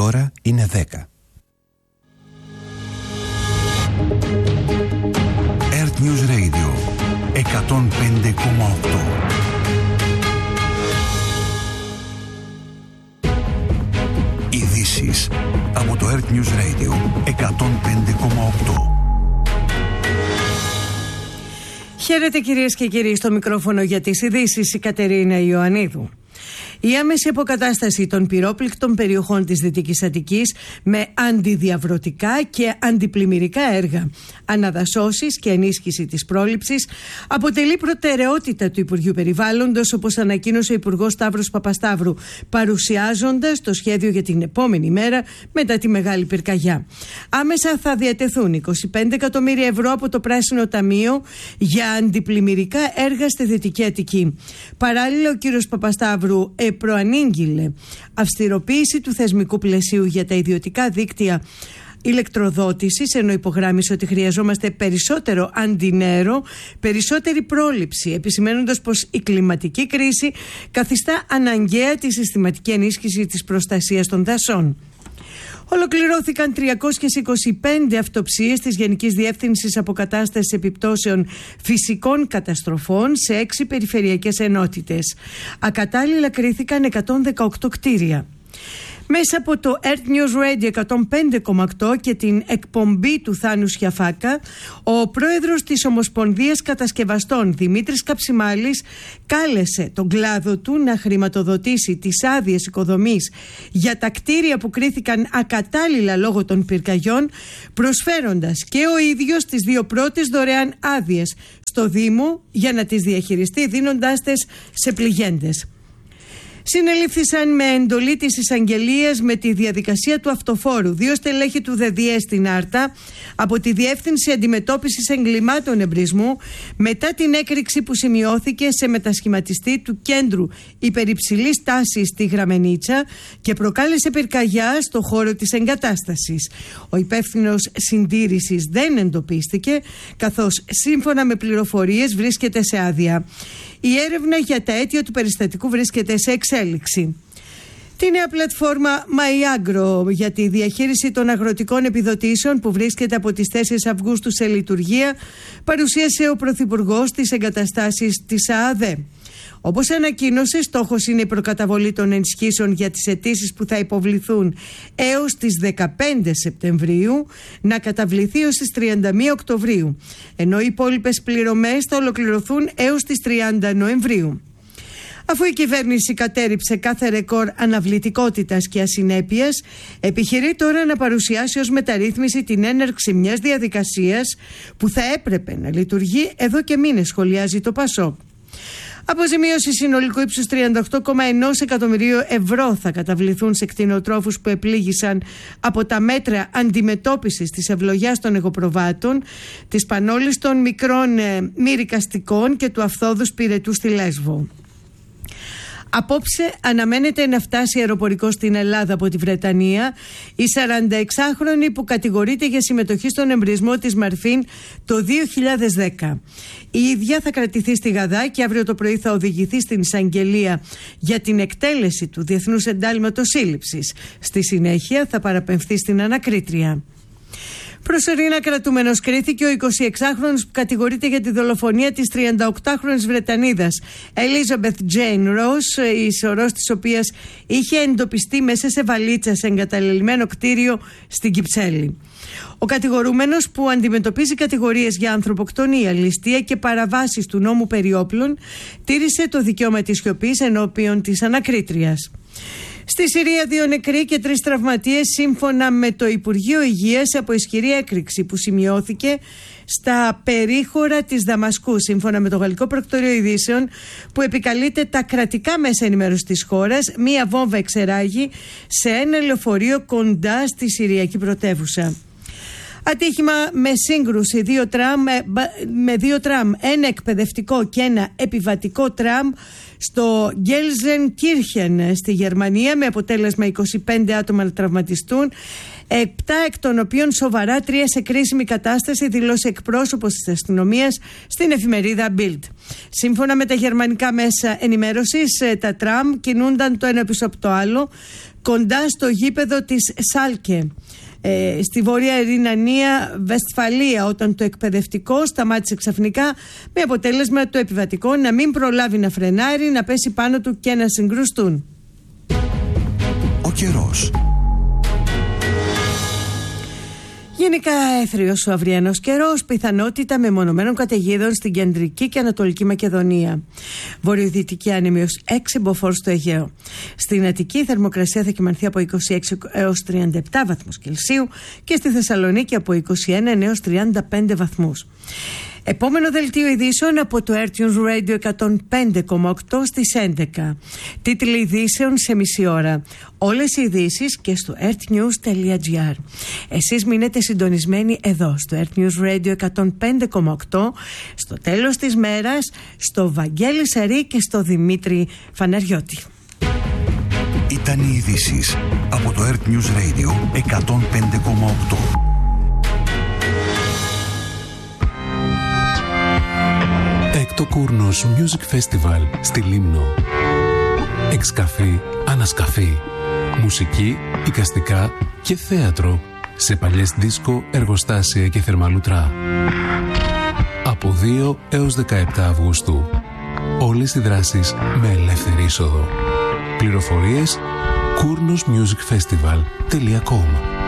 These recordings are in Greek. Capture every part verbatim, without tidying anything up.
ώρα είναι δέκα. Earth News Radio εκατόν πέντε κόμμα οκτώ. Ειδήσεις από το Earth News Radio εκατόν πέντε κόμμα οκτώ. Χαίρετε κυρίες και κύριοι, στο μικρόφωνο για τις ειδήσεις η Κατερίνα Ιωαννίδου. Η άμεση αποκατάσταση των πυρόπληκτων περιοχών της Δυτικής Αττικής με αντιδιαβρωτικά και αντιπλημμυρικά έργα, αναδασώσεις και ενίσχυση της πρόληψης αποτελεί προτεραιότητα του Υπουργείου Περιβάλλοντος, όπως ανακοίνωσε ο Υπουργός Σταύρος Παπασταύρου, παρουσιάζοντας το σχέδιο για την επόμενη μέρα μετά τη Μεγάλη Πυρκαγιά. Άμεσα θα διατεθούν είκοσι πέντε εκατομμύρια ευρώ από το Πράσινο Ταμείο για αντιπλημμυρικά έργα στη Δυτική Αττική. Παράλληλα, ο κύριος Παπασταύρου προανήγγειλε αυστηροποίηση του θεσμικού πλαισίου για τα ιδιωτικά δίκτυα ηλεκτροδότησης, ενώ υπογράμμισε ότι χρειαζόμαστε περισσότερο αντινέρο, περισσότερη πρόληψη, επισημαίνοντας πως η κλιματική κρίση καθιστά αναγκαία τη συστηματική ενίσχυση της προστασίας των δασών. Ολοκληρώθηκαν τριακόσιες είκοσι πέντε αυτοψίες της Γενικής Διεύθυνσης Αποκατάστασης Επιπτώσεων Φυσικών Καταστροφών σε έξι περιφερειακές ενότητες. Ακατάλληλα κρίθηκαν εκατόν δεκαοκτώ κτίρια. Μέσα από το Earth News Radio εκατόν πέντε κόμμα οκτώ και την εκπομπή του Θάνου Σιαφάκα, ο πρόεδρος της Ομοσπονδίας Κατασκευαστών Δημήτρης Καψιμάλης κάλεσε τον κλάδο του να χρηματοδοτήσει τις άδειες οικοδομής για τα κτίρια που κρίθηκαν ακατάλληλα λόγω των πυρκαγιών, προσφέροντας και ο ίδιος τις δύο πρώτες δωρεάν άδειες στο Δήμο για να τις διαχειριστεί, δίνοντάς τες σε πληγέντες. Συνελήφθησαν με εντολή της εισαγγελίας με τη διαδικασία του αυτοφόρου δύο στελέχη του ΔΕΔΙΕ στην Άρτα από τη Διεύθυνση Αντιμετώπισης Εγκλημάτων Εμπρισμού μετά την έκρηξη που σημειώθηκε σε μετασχηματιστή του κέντρου υπερυψηλής τάσης στη Γραμμενίτσα και προκάλεσε πυρκαγιά στο χώρο της εγκατάστασης. Ο υπεύθυνος συντήρησης δεν εντοπίστηκε, καθώς σύμφωνα με πληροφορίες βρίσκεται σε άδεια. Η έρευνα για τα αίτια του περιστατικού βρίσκεται σε εξέλιξη. Τη νέα πλατφόρμα MyAgro για τη διαχείριση των αγροτικών επιδοτήσεων, που βρίσκεται από τις τέσσερις Αυγούστου σε λειτουργία, παρουσίασε ο Πρωθυπουργός στις εγκαταστάσεις της ΑΑΔΕ. Όπως ανακοίνωσε, στόχος είναι η προκαταβολή των ενισχύσεων για τις αιτήσεις που θα υποβληθούν έως τις δεκαπέντε Σεπτεμβρίου να καταβληθεί ως τις τριάντα μία Οκτωβρίου, ενώ οι υπόλοιπες πληρωμές θα ολοκληρωθούν έως τις τριάντα Νοεμβρίου. Αφού η κυβέρνηση κατέρριψε κάθε ρεκόρ αναβλητικότητας και ασυνέπειας, επιχειρεί τώρα να παρουσιάσει ως μεταρρύθμιση την έναρξη μιας διαδικασίας που θα έπρεπε να λειτουργεί εδώ και μήνες, σχολιάζει το ΠΑΣΟΚ. Αποζημίωση συνολικού ύψους τριάντα οκτώ κόμμα ένα εκατομμυρίου ευρώ θα καταβληθούν σε κτηνοτρόφους που επλήγησαν από τα μέτρα αντιμετώπισης της ευλογιάς των εγωπροβάτων, της πανόλης των μικρών ε, μυρικαστικών και του αυθόδους πυρετού στη Λέσβο. Απόψε αναμένεται να φτάσει αεροπορικό στην Ελλάδα από τη Βρετανία η σαρανταεξάχρονη που κατηγορείται για συμμετοχή στον εμπρισμό της Μαρφίν το δύο χιλιάδες δέκα. Η ίδια θα κρατηθεί στη Γαδά και αύριο το πρωί θα οδηγηθεί στην εισαγγελία για την εκτέλεση του Διεθνούς Εντάλματος Σύλληψης. Στη συνέχεια θα παραπεμφθεί στην ανακρίτρια. Προσωρινά κρατούμενος κρίθηκε ο εικοσιεξάχρονος που κατηγορείται για τη δολοφονία της τριανταοκτάχρονης Βρετανίδας Elizabeth Jane Ross, η σωρός της οποίας είχε εντοπιστεί μέσα σε βαλίτσα σε εγκαταλελειμμένο κτίριο στην Κυψέλη. Ο κατηγορούμενος, που αντιμετωπίζει κατηγορίες για ανθρωποκτονία, ληστεία και παραβάσεις του νόμου περί όπλων, τήρησε το δικαίωμα της σιωπής ενώπιον της ανακρίτριας. Στη Συρία, δύο νεκροί και τρεις τραυματίες, σύμφωνα με το Υπουργείο Υγείας, από ισχυρή έκρηξη που σημειώθηκε στα περίχωρα της Δαμασκού, σύμφωνα με το Γαλλικό Πρακτορείο Ειδήσεων, που επικαλείται τα κρατικά μέσα ενημέρωσης της χώρας. Μία βόμβα εξεράγει σε ένα λεωφορείο κοντά στη Συριακή πρωτεύουσα. Ατύχημα με σύγκρουση δύο τραμ, με δύο τραμ, ένα εκπαιδευτικό και ένα επιβατικό τραμ στο Gelsenkirchen στη Γερμανία, με αποτέλεσμα είκοσι πέντε άτομα να τραυματιστούν, επτά εκ των οποίων σοβαρά, τρία σε κρίσιμη κατάσταση, δηλώσει εκπρόσωπος της αστυνομίας στην εφημερίδα Bild. Σύμφωνα με τα γερμανικά μέσα ενημέρωσης, τα τραμ κινούνταν το ένα πίσω από το άλλο κοντά στο γήπεδο της Σάλκε στη Βόρεια Ρινανία Βεσφαλία, όταν το εκπαιδευτικό σταμάτησε ξαφνικά, με αποτέλεσμα το επιβατικό να μην προλάβει να φρενάρει, να πέσει πάνω του και να συγκρουστούν. Ο καιρός. Γενικά έθριος ο αυριανός καιρός, πιθανότητα μεμονωμένων καταιγίδων στην κεντρική και ανατολική Μακεδονία. Βορειοδυτική άνεμη έως έξι μποφόρ στο Αιγαίο. Στην Αττική η θερμοκρασία θα κυμανθεί από είκοσι έξι έως τριάντα επτά βαθμούς Κελσίου και στη Θεσσαλονίκη από είκοσι ένα έως τριάντα πέντε βαθμούς. Επόμενο δελτίο ειδήσεων από το Earth News Radio εκατόν πέντε κόμμα οκτώ στις έντεκα. Τίτλοι ειδήσεων σε μισή ώρα. Όλες οι ειδήσεις και στο earthnews.gr. Εσείς μείνετε συντονισμένοι εδώ στο Earth News Radio εκατόν πέντε κόμμα οκτώ, στο τέλος της μέρας, στο Βαγγέλη Σαρή και στο Δημήτρη Φαναριώτη. Ήταν οι ειδήσεις από το Earth News Radio εκατόν πέντε κόμμα οκτώ. Έκτο Κούρνος Music Festival στη Λίμνο. Εξκαφή, ανασκαφή, μουσική, εικαστικά και θέατρο σε παλιές δίσκο, εργοστάσια και θερμαλουτρά. Από δύο έως δεκαεπτά Αυγούστου. Όλες οι δράσεις με ελεύθερη είσοδο. Πληροφορίες κούρνος μιούζικ φεστιβάλ τελεία κομ.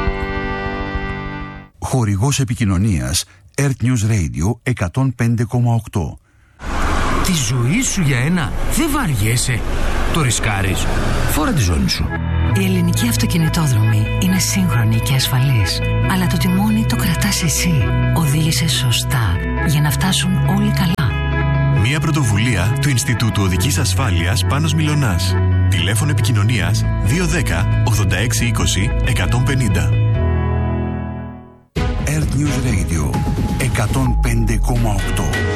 Χορηγός επικοινωνίας Earth News Radio εκατόν πέντε κόμμα οκτώ. Τη ζωή σου για ένα δεν βαριέσαι. Το ρισκάρεις. Φόρα τη ζώνη σου. Η ελληνική αυτοκινητόδρομη είναι σύγχρονη και ασφαλής. Αλλά το τιμόνι το κρατάς εσύ. Οδήγησε σωστά για να φτάσουν όλοι καλά. Μια πρωτοβουλία του Ινστιτούτου Οδικής Ασφάλειας Πάνος Μιλωνάς. Τηλέφωνο επικοινωνίας δύο ένα μηδέν ογδόντα έξι είκοσι εκατόν πενήντα. Earth News Radio εκατόν πέντε κόμμα οκτώ.